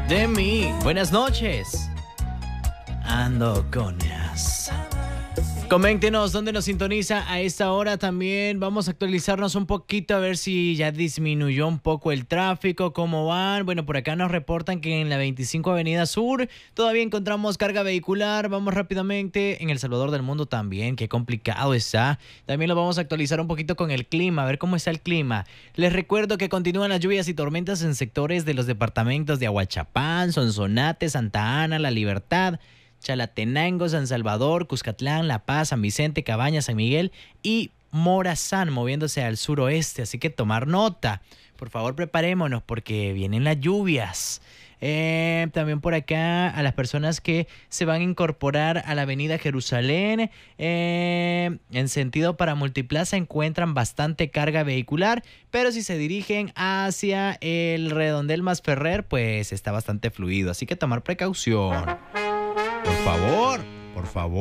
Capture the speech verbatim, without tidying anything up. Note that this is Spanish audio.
de mí. Buenas noches. Ando con ellas. Coméntenos dónde nos sintoniza a esta hora. También vamos a actualizarnos un poquito a ver si ya disminuyó un poco el tráfico, cómo van. Bueno, por acá nos reportan que en la veinticinco Avenida Sur todavía encontramos carga vehicular. Vamos rápidamente. En El Salvador del Mundo también, qué complicado está. También lo vamos a actualizar un poquito con el clima, a ver cómo está el clima. Les recuerdo que continúan las lluvias y tormentas en sectores de los departamentos de Ahuachapán, Sonsonate, Santa Ana, La Libertad, Chalatenango, San Salvador, Cuscatlán, La Paz, San Vicente, Cabañas, San Miguel y Morazán, moviéndose al suroeste. Así que tomar nota. Por favor, preparémonos porque vienen las lluvias. Eh, también por acá a las personas que se van a incorporar a la avenida Jerusalén eh, en sentido para Multiplaza encuentran bastante carga vehicular, pero si se dirigen hacia el redondel Masferrer pues está bastante fluido, así que tomar precaución. Por favor, por favor.